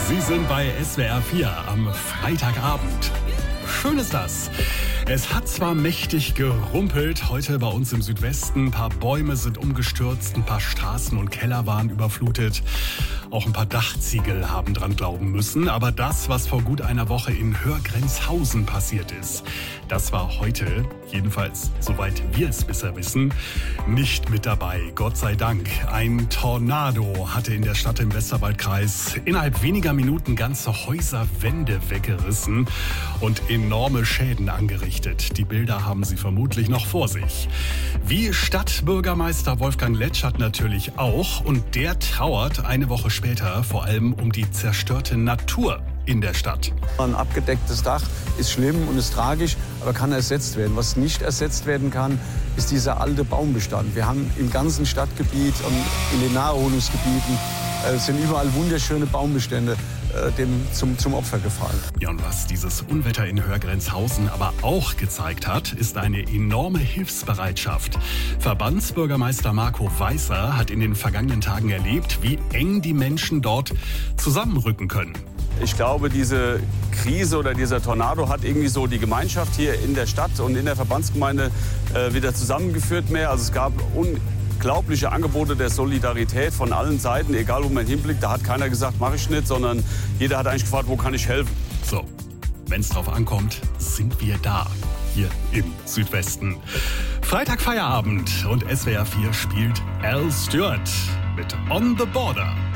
Sie sind bei SWR 4 am Freitagabend. Schön ist das. Es hat zwar mächtig gerumpelt, heute bei uns im Südwesten. Ein paar Bäume sind umgestürzt, ein paar Straßen und Keller waren überflutet. Auch ein paar Dachziegel haben dran glauben müssen. Aber das, was vor gut einer Woche in Hörgrenzhausen passiert ist, das war heute, jedenfalls soweit wir es bisher wissen, nicht mit dabei. Gott sei Dank. Ein Tornado hatte in der Stadt im Westerwaldkreis innerhalb weniger Minuten ganze Häuserwände weggerissen und enorme Schäden angerichtet. Die Bilder haben Sie vermutlich noch vor sich. Wie Stadtbürgermeister Wolfgang Letschert natürlich auch. Und der trauert eine Woche später vor allem um die zerstörte Natur in der Stadt. Ein abgedecktes Dach ist schlimm und ist tragisch, aber kann ersetzt werden. Was nicht ersetzt werden kann, ist dieser alte Baumbestand. Wir haben im ganzen Stadtgebiet und in den Naherholungsgebieten sind überall wunderschöne Baumbestände dem zum Opfer gefallen. Ja, und was dieses Unwetter in Hörgrenzhausen aber auch gezeigt hat, ist eine enorme Hilfsbereitschaft. Verbandsbürgermeister Marco Weißer hat in den vergangenen Tagen erlebt, wie eng die Menschen dort zusammenrücken können. Ich glaube, diese Krise oder dieser Tornado hat irgendwie so die Gemeinschaft hier in der Stadt und in der Verbandsgemeinde wieder zusammengeführt mehr. Also es gab unglaubliche Angebote der Solidarität von allen Seiten, egal wo man hinblickt. Da hat keiner gesagt, mache ich nicht, sondern jeder hat eigentlich gefragt, wo kann ich helfen. So, wenn es drauf ankommt, sind wir da, hier im Südwesten. Freitag Feierabend und SWR 4 spielt Al Stewart mit On the Border.